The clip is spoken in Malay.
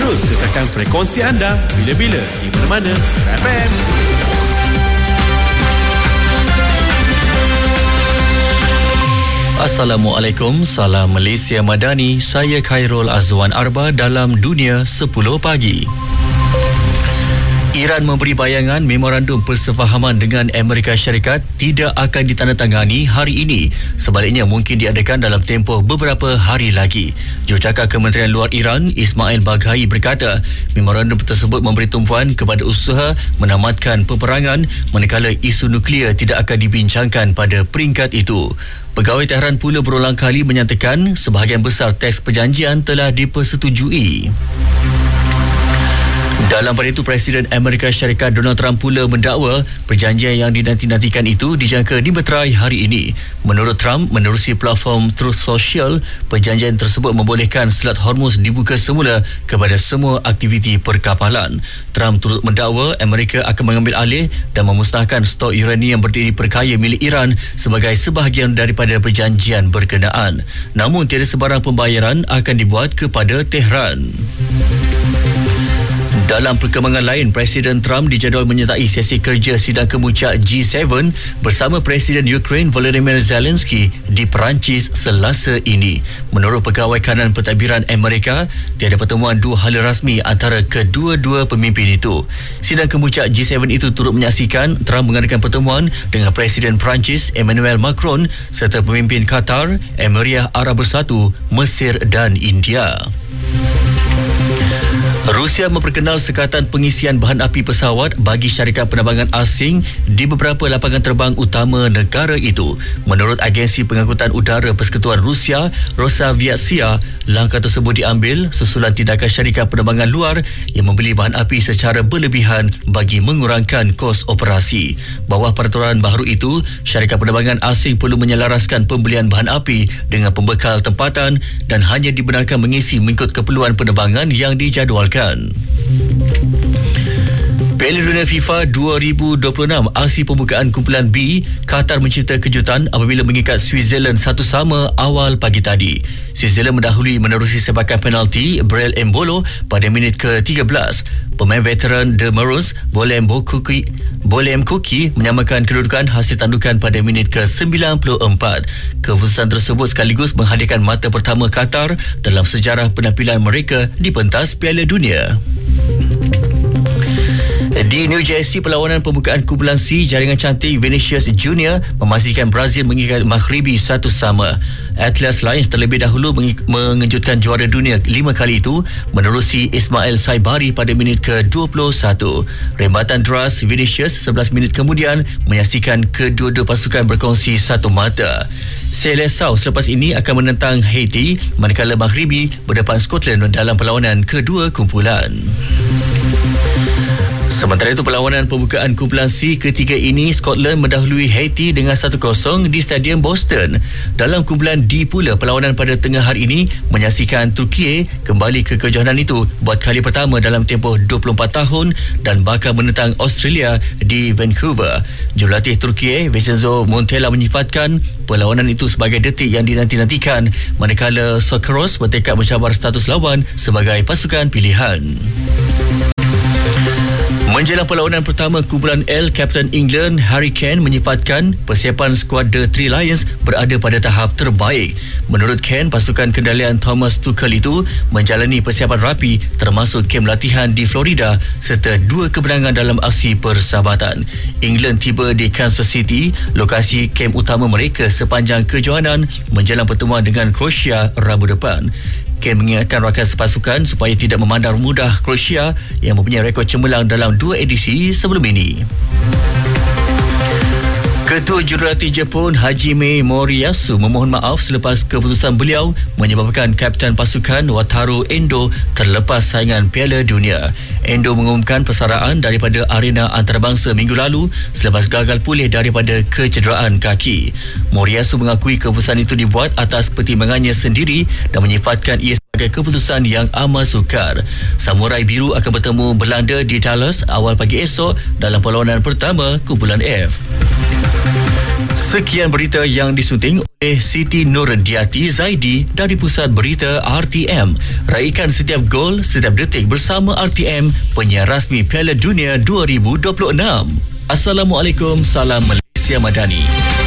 Terus kekalkan frekuensi anda bila-bila di mana-mana FM. Assalamualaikum, salam Malaysia Madani. Saya Khairul Azwan Arba dalam Dunia 10 Pagi. Iran memberi bayangan memorandum persefahaman dengan Amerika Syarikat tidak akan ditandatangani hari ini. Sebaliknya mungkin diadakan dalam tempoh beberapa hari lagi. Jurucakap Kementerian Luar Iran, Ismail Baghai berkata, memorandum tersebut memberi tumpuan kepada usaha menamatkan peperangan manakala isu nuklear tidak akan dibincangkan pada peringkat itu. Pegawai Tehran pula berulang kali menyatakan sebahagian besar teks perjanjian telah dipersetujui. Dalam pada itu, Presiden Amerika Syarikat Donald Trump pula mendakwa perjanjian yang dinanti-nantikan itu dijangka dimeterai hari ini. Menurut Trump, menerusi platform Truth Social, perjanjian tersebut membolehkan Selat Hormuz dibuka semula kepada semua aktiviti perkapalan. Trump turut mendakwa Amerika akan mengambil alih dan memusnahkan stok uranium berdiri perkaya milik Iran sebagai sebahagian daripada perjanjian berkenaan. Namun, tiada sebarang pembayaran akan dibuat kepada Tehran. Dalam perkembangan lain, Presiden Trump dijadual menyertai sesi kerja sidang kemuncak G7 bersama Presiden Ukraine Volodymyr Zelensky di Perancis Selasa ini. Menurut Pegawai Kanan Pentadbiran Amerika, tiada pertemuan dua hala rasmi antara kedua-dua pemimpin itu. Sidang kemuncak G7 itu turut menyaksikan Trump mengadakan pertemuan dengan Presiden Perancis Emmanuel Macron serta pemimpin Qatar, Emirat Arab Bersatu, Mesir dan India. Rusia memperkenal sekatan pengisian bahan api pesawat bagi syarikat penerbangan asing di beberapa lapangan terbang utama negara itu. Menurut agensi pengangkutan udara Persekutuan Rusia, Rosaviatsia, langkah tersebut diambil susulan tindakan syarikat penerbangan luar yang membeli bahan api secara berlebihan bagi mengurangkan kos operasi. Bawah peraturan baru itu, syarikat penerbangan asing perlu menyelaraskan pembelian bahan api dengan pembekal tempatan dan hanya dibenarkan mengisi mengikut keperluan penerbangan yang dijadualkan. Piala Dunia FIFA 2026 aksi pembukaan kumpulan B, Qatar mencipta kejutan apabila mengikat Switzerland 1-1 awal pagi tadi. Switzerland mendahului menerusi sepakan penalti Brel Embolo pada minit ke-13. Pemain veteran The Maroons Bolem Kuki menyamakan kedudukan hasil tandukan pada minit ke-94. Keputusan tersebut sekaligus menghadirkan mata pertama Qatar dalam sejarah penampilan mereka di pentas Piala Dunia. Di New Jersey, perlawanan pembukaan kumpulan C jaringan cantik Vinicius Junior memastikan Brazil mengikat Maghribi 1-1. Atlas Lions terlebih dahulu mengejutkan juara dunia 5 kali itu menerusi Ismail Saibari pada minit ke-21. Rembatan deras Vinicius 11 minit kemudian menyaksikan kedua-dua pasukan berkongsi satu mata. Seleção selepas ini akan menentang Haiti manakala Maghribi berdepan Scotland dalam perlawanan kedua kumpulan. Sementara itu, perlawanan pembukaan kumpulan C ketiga ini, Scotland mendahului Haiti dengan 1-0 di Stadium Boston. Dalam kumpulan D pula, perlawanan pada tengah hari ini menyaksikan Turki kembali ke kejohanan itu buat kali pertama dalam tempoh 24 tahun dan bakal menentang Australia di Vancouver. Jurulatih Turki Vincenzo Montella menyifatkan perlawanan itu sebagai detik yang dinanti-nantikan manakala Socceroos bertekad mencabar status lawan sebagai pasukan pilihan. Menjelang perlawanan pertama kumpulan L, Kapten England Harry Kane menyifatkan persiapan skuad The Three Lions berada pada tahap terbaik. Menurut Kane, pasukan kendalian Thomas Tuchel itu menjalani persiapan rapi termasuk kem latihan di Florida serta 2 kemenangan dalam aksi persahabatan. England tiba di Kansas City, lokasi kem utama mereka sepanjang kejohanan menjelang pertemuan dengan Croatia Rabu depan. Kane mengingatkan rakan sepasukan supaya tidak memandang mudah Croatia yang mempunyai rekod cemerlang dalam 2 edisi sebelum ini. Ketua Jurulatih Jepun Hajime Moriyasu memohon maaf selepas keputusan beliau menyebabkan kapten pasukan Wataru Endo terlepas saingan Piala Dunia. Endo mengumumkan persaraan daripada arena antarabangsa minggu lalu selepas gagal pulih daripada kecederaan kaki. Moriyasu mengakui keputusan itu dibuat atas pertimbangannya sendiri dan menyifatkan ia sebagai keputusan yang amat sukar. Samurai Biru akan bertemu Belanda di Dallas awal pagi esok dalam perlawanan pertama kumpulan F. Sekian berita yang disunting oleh Siti Nurdiati Zaidi dari Pusat Berita RTM. Raikan setiap gol, setiap detik bersama RTM, penyiar rasmi Piala Dunia 2026. Assalamualaikum, salam Malaysia Madani.